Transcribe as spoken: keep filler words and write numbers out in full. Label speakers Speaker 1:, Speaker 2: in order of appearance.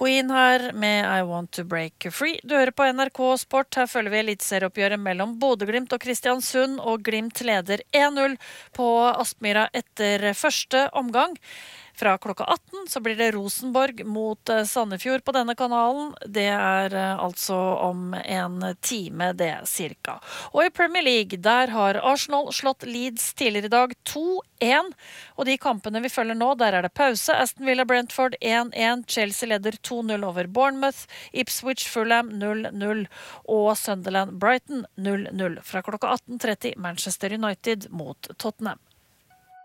Speaker 1: Queen her med I Want to Break Free. Du hører på N R K Sport. Her følger vi elitserieoppgjøret mellom Bodø/Glimt og Kristiansund, og Glimt leder en null på Aspmyra etter første omgang. Fra klokka atten så blir det Rosenborg mot Sandefjord på denne kanalen. Det er altså om en time det cirka. Og i Premier League, der har Arsenal slått Leeds tidligere i dag to én. Og de kampene vi følger nå, der er det pause. Aston Villa Brentford én én, Chelsea leder to null over Bournemouth, Ipswich Fulham null null og Sunderland Brighton null null. Fra klokka atten tretti Manchester United mot Tottenham.